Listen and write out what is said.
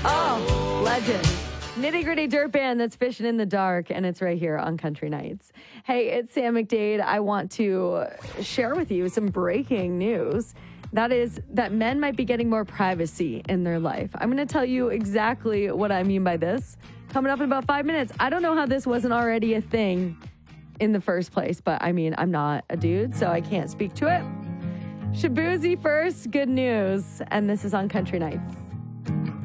Oh, legend. Nitty Gritty Dirt Band that's fishing in the dark, and it's right here on Country Nights. Hey, it's Sam McDade. I want to share with you some breaking news. That is that men might be getting more privacy in their life. I'm going to tell you exactly what I mean by this. Coming up in about 5 minutes. I don't know how this wasn't already a thing in the first place, but I mean, I'm not a dude, so I can't speak to it. Shabuzi first, good news. And this is on Country Nights.